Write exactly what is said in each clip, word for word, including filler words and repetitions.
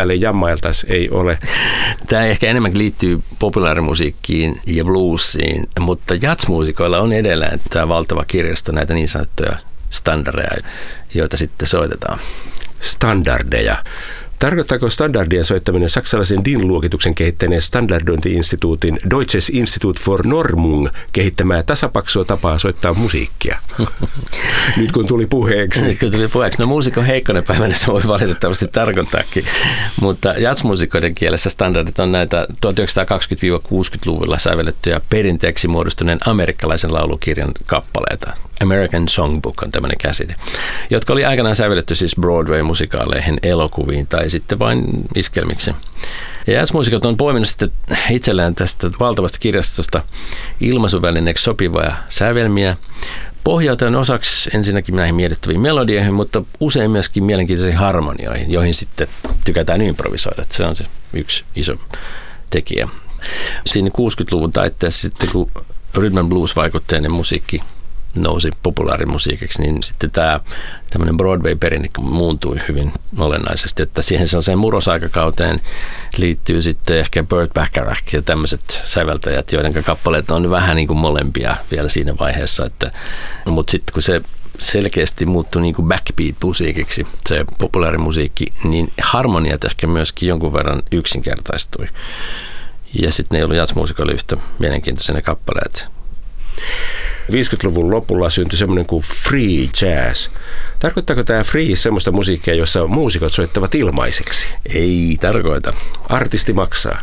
päälle jammailtaisi, ei ole. Tämä ehkä enemmän liittyy populaarimusiikkiin ja bluesiin, mutta jazzmuusikoilla on edelleen tämä valtava kirjasto näitä niin sanottuja standardeja, joita sitten soitetaan. Standardeja. Tarkoittaako standardien soittaminen saksalaisen D I N-luokituksen kehittäneen standardointi-instituutin Deutsches Institut for Normung kehittämää tasapaksua tapaa soittaa musiikkia? Nyt kun tuli puheeksi. Nyt kun tuli puheeksi. No muusikon heikkona päivänä se voi valitettavasti tarkoittaakin, mutta jazzmuusikoiden kielessä standardit on näitä tuhatyhdeksänsataakaksikymmentä-kuusikymmentäluvulla sävellettyjä perinteeksi muodostuneen amerikkalaisen laulukirjan kappaleita. American Songbook on tämmöinen käsite, jotka oli aikanaan sävelletty siis Broadway-musikaaleihin, elokuviin tai sitten vain iskelmiksi. Ja jazzmuusikot on poiminut sitten itselleen tästä valtavasta kirjastosta ilmaisuvälineeksi sopivia sävelmiä, pohjautuen osaksi ensinnäkin näihin miellyttäviin melodioihin, mutta usein myöskin mielenkiintoisiin harmonioihin, joihin sitten tykätään improvisoida. Se on se yksi iso tekijä. Siinä kuusikymmentäluvun taitteessa sitten, kun rhythm and blues-vaikutteinen musiikki nousi populaarimusiikiksi, niin sitten tämä tämmöinen Broadway-perinne muuntui hyvin olennaisesti, että siihen sellaiseen murrosaikakauteen liittyy sitten ehkä Burt Bacharach ja tämmöiset säveltäjät, joiden kappaleet on vähän niin kuin molempia vielä siinä vaiheessa, että, mutta sitten kun se selkeästi muuttui niin kuin backbeat-musiikiksi, se populaarimusiikki, niin harmoniat ehkä myöskin jonkun verran yksinkertaistui. Ja sitten ne ei ollut jazzmuusikoille yhtä mielenkiintoisia ne kappaleet. viisikymmentäluvun lopulla syntyi semmoinen kuin free jazz. Tarkoittaako tämä free semmoista musiikkia, jossa muusikot soittavat ilmaiseksi? Ei tarkoita. Artisti maksaa.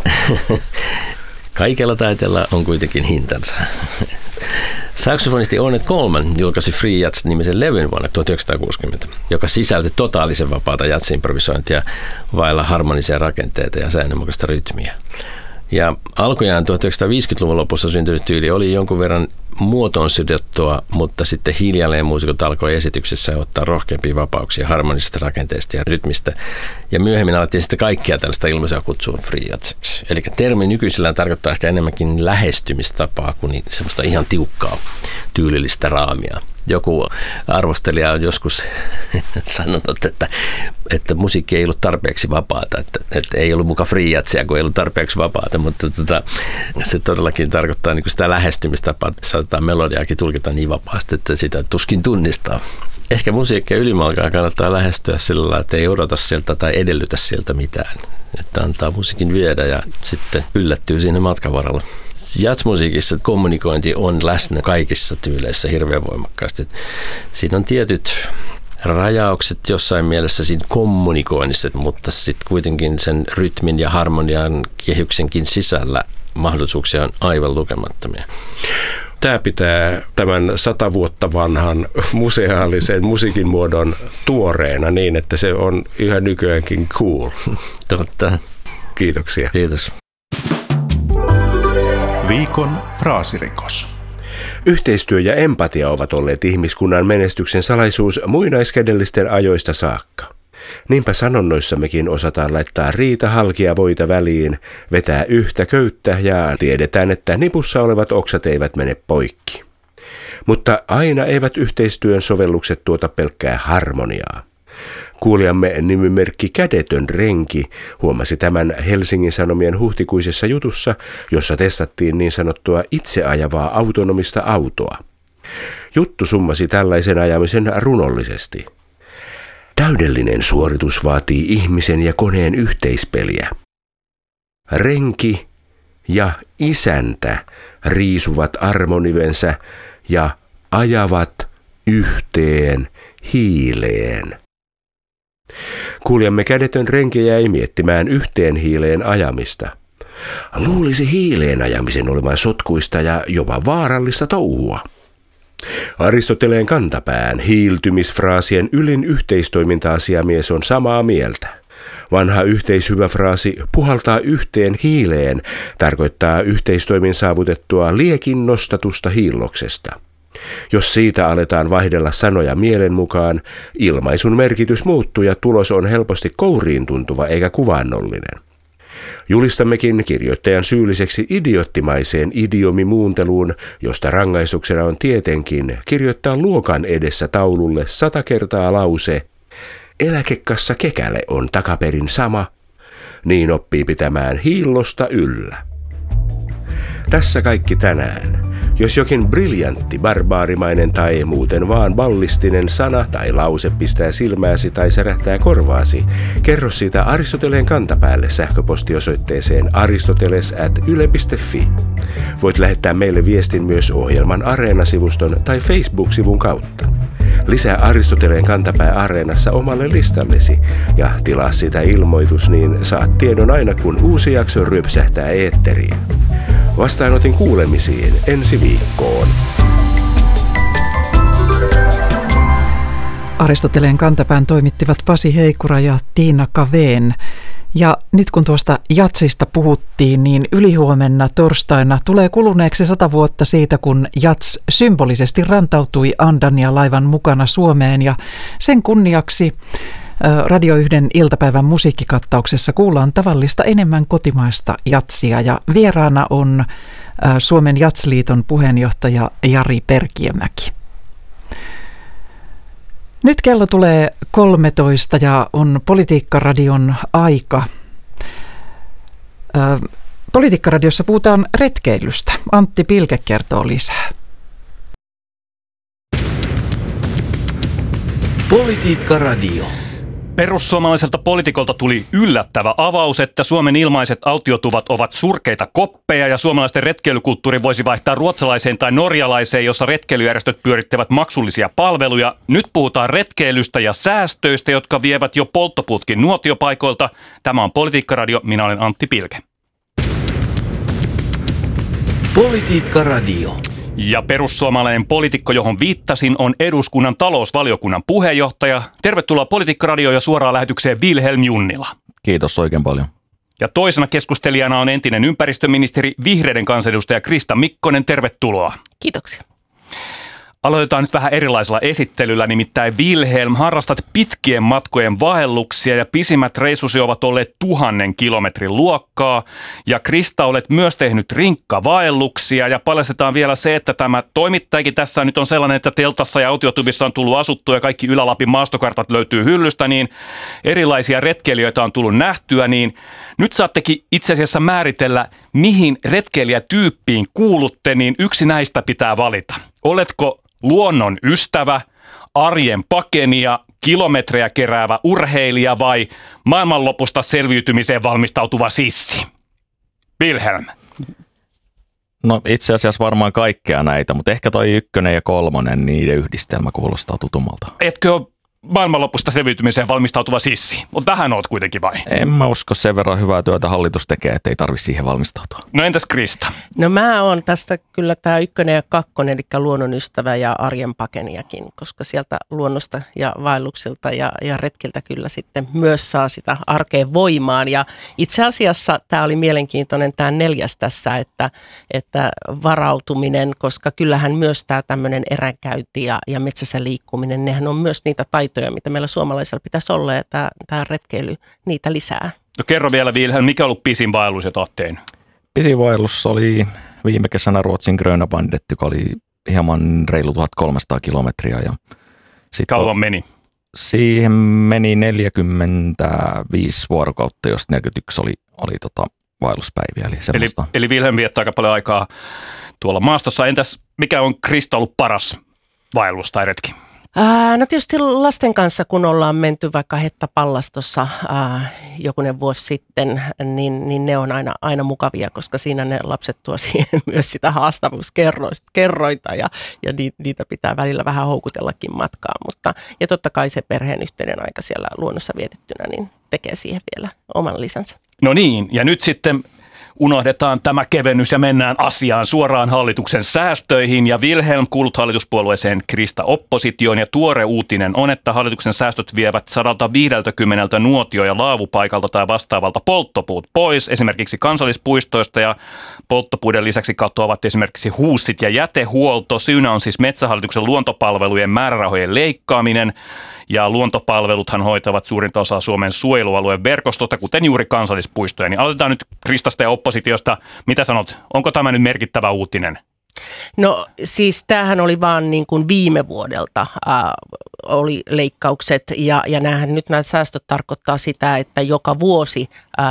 Kaikella taiteella on kuitenkin hintansa. Saksofonisti Ornette Coleman julkaisi Free Jazz-nimisen levyn vuonna tuhatyhdeksänsataakuusikymmentä, joka sisälti totaalisen vapaata jazz-improvisointia vailla harmonisia rakenteita ja säännönmukaista rytmiä. Ja alkujaan tuhatyhdeksänsataaviisikymmentäluvun lopussa syntynyt tyyli oli jonkun verran muotoon sidottua, mutta sitten hiljalleen muusikot alkoi esityksessä ottaa rohkeampia vapauksia harmonisista rakenteista ja rytmistä. Ja myöhemmin alettiin sitten kaikkia tällaista ilmaisua kutsua free jazziksi. Eli termi nykyisellään tarkoittaa ehkä enemmänkin lähestymistapaa kuin semmoista ihan tiukkaa tyylillistä raamia. Joku arvostelija on joskus sanonut, että, että musiikki ei ollut tarpeeksi vapaata, että, että ei ollut muka free jazzia, kun ei ollut tarpeeksi vapaata, mutta tota, se todellakin tarkoittaa niin kuin sitä lähestymistapaa, että saatetaan melodiaakin tulkita niin vapaasti, että sitä tuskin tunnistaa. Ehkä musiikkia ylimalkaa kannattaa lähestyä sillä lailla, että ei odota sieltä tai edellytä sieltä mitään, että antaa musiikin viedä ja sitten yllättyy siinä matkan varrella. Jazzmusiikissa kommunikointi on läsnä kaikissa tyyleissä hirveän voimakkaasti. Siinä on tietyt rajaukset jossain mielessä siinä kommunikoinnissa, mutta sitten kuitenkin sen rytmin ja harmonian kehyksenkin sisällä mahdollisuuksia on aivan lukemattomia. Tämä pitää tämän sata vuotta vanhan museaalisen musiikin muodon tuoreena niin, että se on yhä nykyäänkin cool. Totta. Kiitoksia. Kiitos. Viikon fraasirikos. Yhteistyö ja empatia ovat olleet ihmiskunnan menestyksen salaisuus muinaiskädellisten ajoista saakka. Niinpä sanonnoissammekin osataan laittaa riita halkia voita väliin, vetää yhtä köyttä ja tiedetään, että nipussa olevat oksat eivät mene poikki. Mutta aina eivät yhteistyön sovellukset tuota pelkkää harmoniaa. Kuulijamme nimimerkki Kädetön renki huomasi tämän Helsingin Sanomien huhtikuisessa jutussa, jossa testattiin niin sanottua itseajavaa autonomista autoa. Juttu summasi tällaisen ajamisen runollisesti. Täydellinen suoritus vaatii ihmisen ja koneen yhteispeliä. Renki ja isäntä riisuvat armonivensä ja ajavat yhteen hiileen. Kuulijamme Kädetön renki jäi miettimään yhteen hiileen ajamista. Luulisi hiileen ajamisen olevan sotkuista ja jopa vaarallista touhua. Aristoteleen kantapään hiiltymisfraasien ylin yhteistoiminta-asiamies on samaa mieltä. Vanha yhteishyvä fraasi puhaltaa yhteen hiileen tarkoittaa yhteistoimin saavutettua liekin nostatusta hiilloksesta. Jos siitä aletaan vaihdella sanoja mielen mukaan, ilmaisun merkitys muuttuu ja tulos on helposti kouriin tuntuva eikä kuvaannollinen. Julistammekin kirjoittajan syylliseksi idioottimaiseen idiomimuunteluun, josta rangaistuksena on tietenkin kirjoittaa luokan edessä taululle sata kertaa lause, eläkekassa kekäle on takaperin sama, niin oppii pitämään hiillosta yllä. Tässä kaikki tänään. Jos jokin briljantti, barbaarimainen tai muuten vaan ballistinen sana tai lause pistää silmääsi tai särähtää korvaasi, kerro siitä Aristoteleen kantapäälle sähköpostiosoitteeseen aristoteles at yle piste fi. Voit lähettää meille viestin myös ohjelman Areena-sivuston tai Facebook-sivun kautta. Lisää Aristoteleen kantapää Areenassa omalle listallesi ja tilaa sitä ilmoitus, niin saat tiedon aina kun uusi jakso ryöpsähtää eetteriin. Vastaanotin kuulemisiin ensi viikkoon. Aristoteleen kantapään toimittivat Pasi Heikura ja Tiina Kaveen. Ja nyt kun tuosta jatsista puhuttiin, niin ylihuomenna torstaina tulee kuluneeksi sata vuotta siitä, kun jats symbolisesti rantautui Andania-laivan mukana Suomeen. Ja sen kunniaksi Radio yhden iltapäivän musiikkikattauksessa kuullaan tavallista enemmän kotimaista jatsia. Ja vieraana on Suomen Jatsliiton puheenjohtaja Jari Perkiömäki. Nyt kello tulee kolmetoista ja on Politiikkaradion aika. Politiikkaradiossa puhutaan retkeilystä. Antti Pilke kertoo lisää. Politiikkaradio. Perussuomalaiselta poliitikolta tuli yllättävä avaus, että Suomen ilmaiset autiotuvat ovat surkeita koppeja ja suomalaisten retkeilykulttuuri voisi vaihtaa ruotsalaiseen tai norjalaiseen, jossa retkeilyjärjestöt pyörittävät maksullisia palveluja. Nyt puhutaan retkeilystä ja säästöistä, jotka vievät jo polttopuutkin nuotiopaikoilta. Tämä on Politiikkaradio, minä olen Antti Pilke. Politiikkaradio. Ja perussuomalainen poliitikko, johon viittasin, on eduskunnan talousvaliokunnan puheenjohtaja. Tervetuloa Politiikkaradioon ja suoraan lähetykseen Vilhelm Junnila. Kiitos oikein paljon. Ja toisena keskustelijana on entinen ympäristöministeri, vihreiden kansanedustaja Krista Mikkonen. Tervetuloa. Kiitoksia. Aloitetaan nyt vähän erilaisella esittelyllä, nimittäin Vilhelm, harrastat pitkien matkojen vaelluksia ja pisimmät reissusi ovat olleet tuhannen kilometrin luokkaa. Ja Krista, olet myös tehnyt rinkkavaelluksia ja paljastetaan vielä se, että tämä toimittajakin tässä nyt on sellainen, että teltassa ja autiotuvissa on tullut asuttua ja kaikki Ylä-Lapin maastokartat löytyy hyllystä, niin erilaisia retkeilijöitä on tullut nähtyä, niin nyt saattekin itse asiassa määritellä, mihin retkeilijätyyppiin kuulutte, niin yksi näistä pitää valita. Oletko luonnon ystävä, arjen pakenija, kilometrejä keräävä urheilija vai maailmanlopusta selviytymiseen valmistautuva sissi? Wilhelm. No itse asiassa varmaan kaikkea näitä, mutta ehkä toi ykkönen ja kolmonen, niiden yhdistelmä kuulostaa tutummalta. Etkö ole maailmanlopusta selviytymiseen valmistautuva sissi? Mutta vähän oot kuitenkin vai? En mä usko, sen verran hyvää työtä hallitus tekee, ettei tarvitse siihen valmistautua. No entäs Krista? No mä oon tästä kyllä tämä ykkönen ja kakkonen, eli luonnonystävä ja arjen pakenijakin, koska sieltä luonnosta ja vaelluksilta ja, ja retkiltä kyllä sitten myös saa sitä arkeen voimaan. Ja itse asiassa tämä oli mielenkiintoinen tämä neljäs tässä, että, että varautuminen, koska kyllähän myös tämä tämmöinen eränkäynti ja, ja metsässä liikkuminen, nehän on myös niitä taitoja, mitä meillä suomalaisilla pitäisi olla, ja tämä, tämä retkeily niitä lisää. No kerro vielä, Vilhelm, mikä on ollut pisin vaellus, jota olet tehnyt? Pisin vaellus oli viime kesänä Ruotsin Grönabandet, joka oli hieman reilu tuhatkolmesataa kilometriä. Ja kauan meni? Siihen meni neljäkymmentäviisi vuorokautta, jos neljäkymmentäyksi oli, oli tota vaelluspäiviä. Eli, eli, eli Vilhelm viettää aika paljon aikaa tuolla maastossa. Entäs mikä on Krista ollut paras vaellus tai retki? Ää, no tietysti lasten kanssa, kun ollaan menty vaikka Hettapallastossa ää, jokunen vuosi sitten, niin, niin ne on aina, aina mukavia, koska siinä ne lapset tuo siihen myös sitä haastavuuskerrointa ja, ja niitä pitää välillä vähän houkutellakin matkaa. Mutta, ja totta kai se perheen yhteinen aika siellä luonnossa vietittynä niin tekee siihen vielä oman lisänsä. No niin, ja nyt sitten unohdetaan tämä kevennys ja mennään asiaan suoraan hallituksen säästöihin. Ja Vilhelm, kuulut hallituspuolueeseen, Krista oppositioon, ja tuore uutinen on, että hallituksen säästöt vievät sata viisikymmentä nuotio- ja laavupaikalta tai vastaavalta polttopuut pois, esimerkiksi kansallispuistoista, ja polttopuiden lisäksi katoavat esimerkiksi huussit ja jätehuolto. Syynä on siis Metsähallituksen luontopalvelujen määrärahojen leikkaaminen. Ja luontopalveluthan hoitavat suurinta osaa Suomen suojelualueen verkostosta, kuten juuri kansallispuistoja. Niin aloitetaan nyt Kristasta ja oppositiosta. Mitä sanot, onko tämä nyt merkittävä uutinen? No siis tämähän oli vaan niin kuin viime vuodelta äh, oli leikkaukset ja, ja näähän nyt nämä säästöt tarkoittaa sitä, että joka vuosi äh,